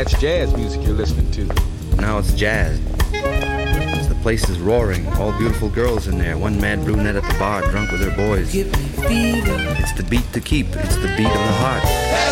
That's jazz music you're listening to. Now it's jazz. The place is roaring. All beautiful girls in there. One mad brunette at the bar, drunk with her boys. It's the beat to keep. It's the beat of the heart.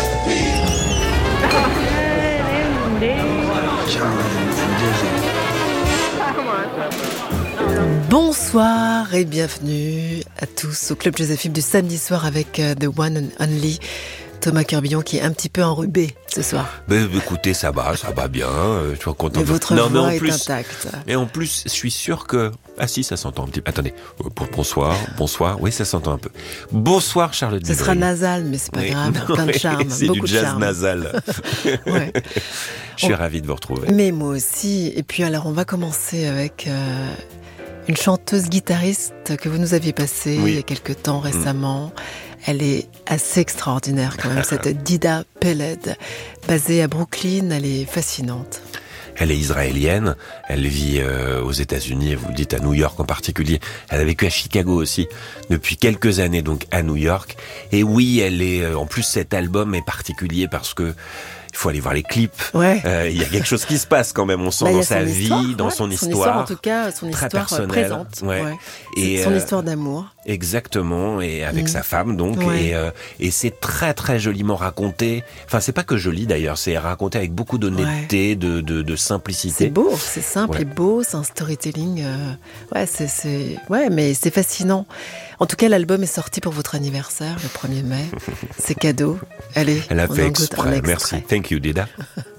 Bonsoir et bienvenue à tous au Club Joséphine du samedi soir avec The One and Only Thomas Curbillon qui est un petit peu enrhumé ce soir. Écoutez, ça va bien. Je suis content. Mais votre voix est intacte. Et en plus, je suis sûr que... Ah si, ça s'entend un petit peu. Attendez. Bonsoir. Oui, ça s'entend un peu. Bonsoir, Charlotte Ce sera nasal, mais c'est pas grave. Plein de charme. C'est beaucoup du de jazz charme. nasal. Ouais. Je suis ravi de vous retrouver. Mais moi aussi. Et puis alors, on va commencer avec... une chanteuse guitariste que vous nous aviez passée il y a quelques temps récemment. Elle est assez extraordinaire quand même, cette Dida Peled, basée à Brooklyn, elle est fascinante. Elle est israélienne, elle vit aux États-Unis, vous le dites à New York en particulier. Elle a vécu à Chicago aussi depuis quelques années, donc à New York. Et oui, elle est en plus cet album est particulier parce que il faut aller voir les clips. Ouais. Il y a quelque chose qui se passe quand même. On sent dans sa vie, dans son histoire. En tout cas, son très histoire personnelle. présente. Ouais. Et son histoire d'amour. Exactement. Et avec sa femme, donc. Ouais. Et c'est très, très joliment raconté. Enfin, c'est pas que joli d'ailleurs. C'est raconté avec beaucoup d'honnêteté, de simplicité. C'est beau, c'est simple et beau. C'est un storytelling. Ouais, mais c'est fascinant. En tout cas, l'album est sorti pour votre anniversaire, le 1er mai. C'est cadeau. Allez, elle a on fait en goûte un exprès. extrait. Merci. Thank you, Dida.